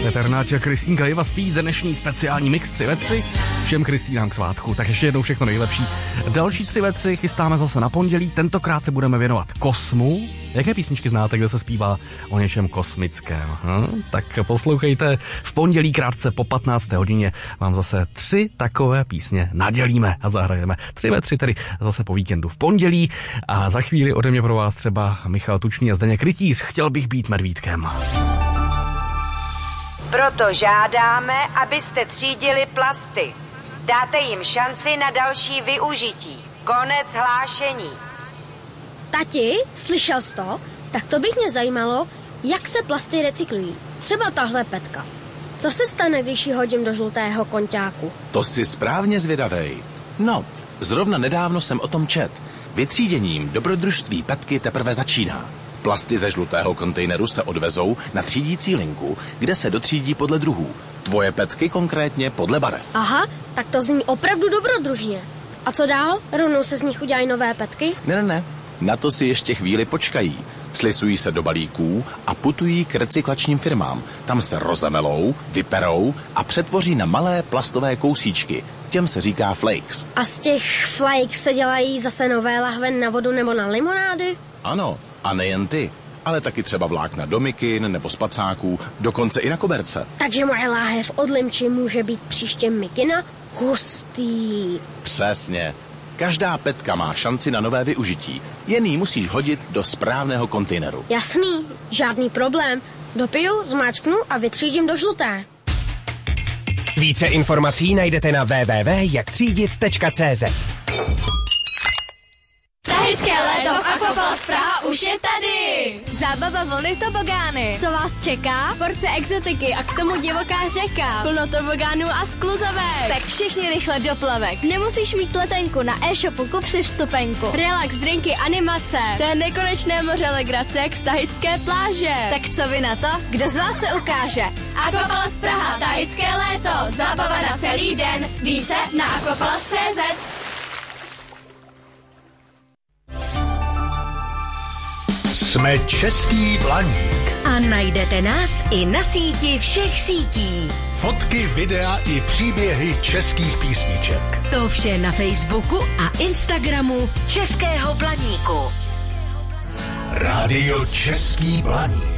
Ternáček, Kristýnka Iva spí, dnešní speciální mix 3 ve 3. Všem Kristýnám k svátku, tak ještě jednou všechno nejlepší. Další 3 ve 3 chystáme zase na pondělí, tentokrát se budeme věnovat kosmu. Jaké písničky znáte, kde se zpívá o něčem kosmickém? Tak poslouchejte, v pondělí krátce po 15. hodině vám zase 3 takové písně nadělíme a zahrajeme. 3 ve 3 tedy zase po víkendu v pondělí a za chvíli ode mě pro vás třeba Michal Tučný a Zdeněk Rytíř, Chtěl bych být medvídkem. Proto žádáme, abyste třídili plasty. Dáte jim šanci na další využití. Konec hlášení. Tati, slyšel jsi to? Tak to bych mě zajímalo, jak se plasty recyklují. Třeba tahle petka. Co se stane, když ji hodím do žlutého konťáku? To si správně zvědavej. No, zrovna nedávno jsem o tom čet. Vytříděním dobrodružství petky teprve začíná. Plasty ze žlutého kontejneru se odvezou na třídící linku, kde se dotřídí podle druhů. Tvoje petky konkrétně podle barev. Aha, tak to zní opravdu dobrodružně. A co dál? Rovnou se z nich udělají nové petky? Ne. Na to si ještě chvíli počkají. Slisují se do balíků a putují k recyklačním firmám. Tam se rozemelou, vyperou a přetvoří na malé plastové kousíčky. Těm se říká flakes. A z těch flakes se dělají zase nové lahve na vodu nebo na limonády? Ano, a nejen ty, ale taky třeba vlákna do mikin nebo spacáků, dokonce i na koberce. Takže moje láhev od limči může být příště mikina? Hustý. Přesně. Každá petka má šanci na nové využití. Jen ji musíš hodit do správného kontejneru. Jasný, žádný problém. Dopiju, zmáčknu a vytřídím do žluté. Více informací najdete na www.jaktřídit.cz. Tahické léto v Aquapalace Praha už je tady! Zábava vlny tobogány. Co vás čeká? Porce exotiky a k tomu divoká řeka. Plno tobogánů a skluzavek. Tak všichni rychle do plavek. Nemusíš mít letenku, na e-shopu kup si vstupenku. Relax, drinky, animace. To je nekonečné moře legrace jak z tahické pláže. Tak co vy na to? Kdo z vás se ukáže? Aquapalace Praha, tahické léto. Zábava na celý den. Více na aquapalace.cz. Jsme Český Blaník. A najdete nás i na síti všech sítí. Fotky, videa i příběhy českých písniček. To vše na Facebooku a Instagramu Českého Blaníku. Rádio Český Blaník.